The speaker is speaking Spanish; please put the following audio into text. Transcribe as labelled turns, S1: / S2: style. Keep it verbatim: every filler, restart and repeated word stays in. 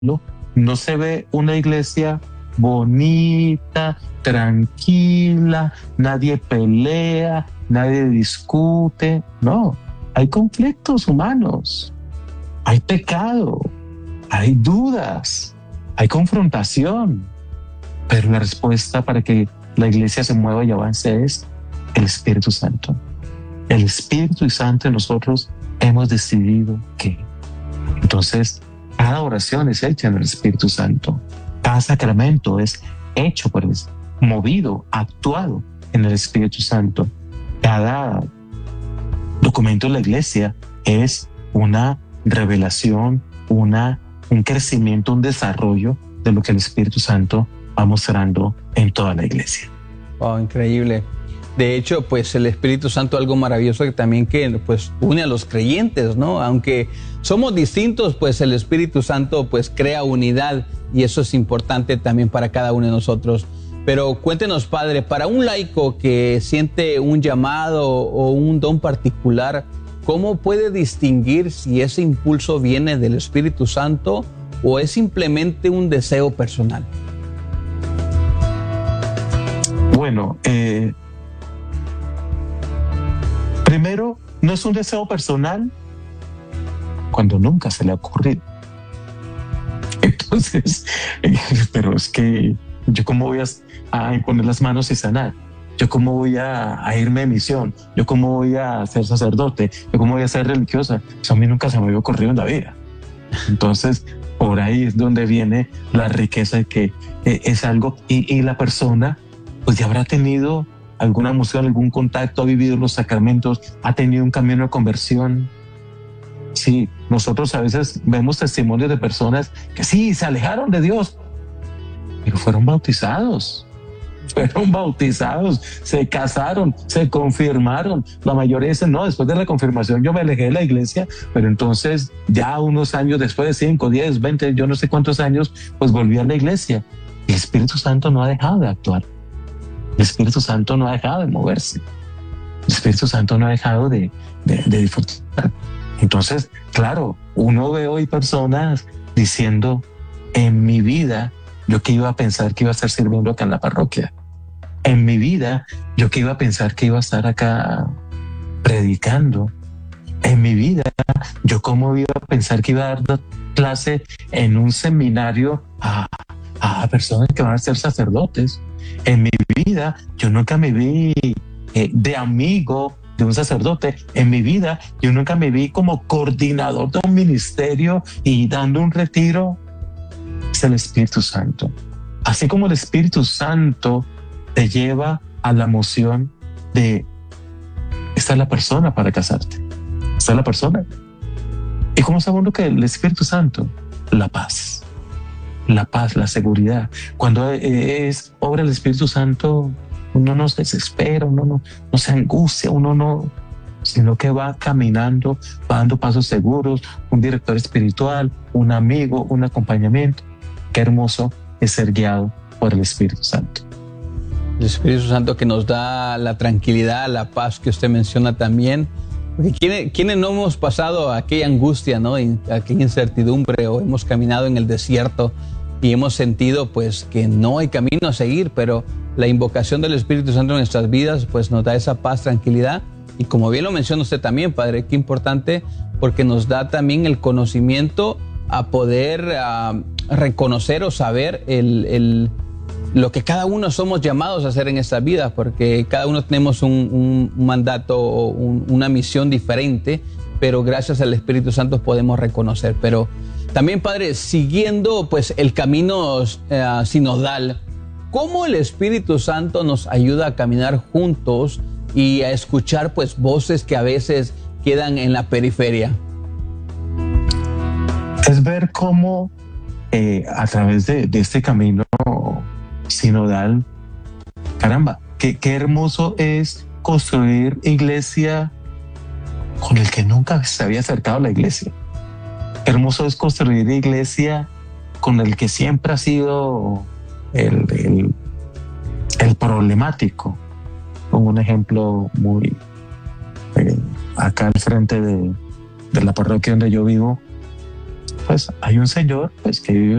S1: no se ve una iglesia bonita, tranquila, nadie pelea, nadie discute. No, hay conflictos humanos, hay pecado, hay dudas, hay confrontación, pero la respuesta para que la iglesia se mueva y avance es el Espíritu Santo. El Espíritu Santo en nosotros hemos decidido que. Entonces, cada oración es hecha en el Espíritu Santo. Cada sacramento es hecho por él, movido, actuado en el Espíritu Santo. Cada documento de la iglesia es una revelación, una, un crecimiento, un desarrollo de lo que el Espíritu Santo va mostrando en toda la iglesia.
S2: Wow, increíble. De hecho, pues el Espíritu Santo, algo maravilloso que también que pues une a los creyentes, ¿no? Aunque somos distintos, pues el Espíritu Santo pues crea unidad y eso es importante también para cada uno de nosotros. Pero cuéntenos, Padre, para un laico que siente un llamado o un don particular, ¿cómo puede distinguir si ese impulso viene del Espíritu Santo o es simplemente un deseo personal?
S1: Bueno, eh, primero, no es un deseo personal cuando nunca se le ha ocurrido. Entonces, eh, pero es que yo cómo voy a, a imponer las manos y sanar, yo cómo voy a, a irme de misión, yo cómo voy a ser sacerdote, yo cómo voy a ser religiosa. Eso a mí nunca se me había ocurrido en la vida. Entonces, por ahí es donde viene la riqueza de que eh, es algo y, y la persona pues ya habrá tenido alguna emoción, algún contacto, ha vivido los sacramentos, ha tenido un camino de conversión. Sí, nosotros a veces vemos testimonios de personas que sí, se alejaron de Dios, pero fueron bautizados, fueron bautizados, se casaron, se confirmaron. La mayoría dicen, no, después de la confirmación yo me alejé de la iglesia, pero entonces ya unos años después de cinco, diez, veinte, yo no sé cuántos años, pues volví a la iglesia. El Espíritu Santo no ha dejado de actuar. El Espíritu Santo no ha dejado de moverse. El Espíritu Santo no ha dejado de, de, de disfrutar. Entonces, claro, uno ve hoy personas diciendo, en mi vida, yo que iba a pensar que iba a estar sirviendo acá en la parroquia. En mi vida, yo que iba a pensar que iba a estar acá predicando. En mi vida, yo cómo iba a pensar que iba a dar clase en un seminario a, a personas que van a ser sacerdotes. En mi vida, yo nunca me vi eh, de amigo de un sacerdote. En mi vida, yo nunca me vi como coordinador de un ministerio y dando un retiro. Es el Espíritu Santo. Así como el Espíritu Santo te lleva a la emoción de esta es la persona para casarte. Esta es la persona. ¿Y cómo sabe uno que el Espíritu Santo? La paz. La paz, la seguridad. Cuando es obra del Espíritu Santo, uno no se desespera, uno no, no se angustia, uno no, sino que va caminando, va dando pasos seguros, un director espiritual, un amigo, un acompañamiento. Qué hermoso es ser guiado por el Espíritu Santo.
S2: El Espíritu Santo que nos da la tranquilidad, la paz que usted menciona también. Porque ¿quiénes, quiénes no hemos pasado aquella angustia, ¿no? Aquella incertidumbre, o hemos caminado en el desierto y hemos sentido pues que no hay camino a seguir, pero la invocación del Espíritu Santo en nuestras vidas pues nos da esa paz, tranquilidad, y como bien lo menciona usted también, Padre, qué importante, porque nos da también el conocimiento a poder uh, reconocer o saber el, el, lo que cada uno somos llamados a hacer en esta vida, porque cada uno tenemos un, un mandato o un, una misión diferente, pero gracias al Espíritu Santo podemos reconocer. Pero también, Padre, siguiendo pues el camino uh, sinodal, ¿cómo el Espíritu Santo nos ayuda a caminar juntos y a escuchar pues voces que a veces quedan en la periferia?
S1: Es ver cómo eh, a través de, de este camino sinodal, caramba, qué, qué hermoso es construir iglesia con el que nunca se había acercado a la iglesia. Qué hermoso es construir iglesia con el que siempre ha sido el, el, el problemático. Como un ejemplo muy eh, acá al frente de, de la parroquia donde yo vivo, pues hay un señor pues que vive